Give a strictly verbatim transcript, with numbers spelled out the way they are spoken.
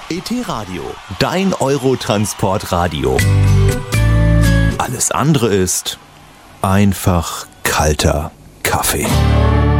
E T-Radio, dein Eurotransport-Radio. Alles andere ist einfach kalter Kaffee.